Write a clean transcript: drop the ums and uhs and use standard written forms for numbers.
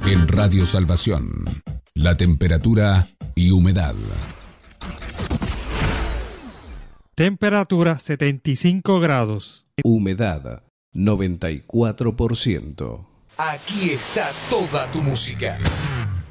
En Radio Salvación, la temperatura y humedad. Temperatura 75 grados. Humedad 94%. Aquí está toda tu música.